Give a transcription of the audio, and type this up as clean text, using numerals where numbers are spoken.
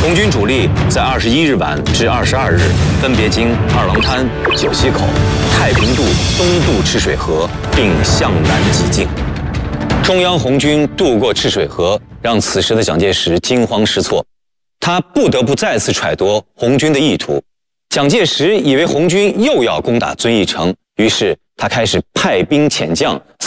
红军主力在21日晚至22日分别经二郎滩、九溪口、太平渡、东渡赤水河，并向南急进。中央红军渡过赤水河，让此时的蒋介石惊慌失措，他不得不再次揣度红军的意图。蒋介石以为红军又要攻打遵义城，于是他开始派兵遣将。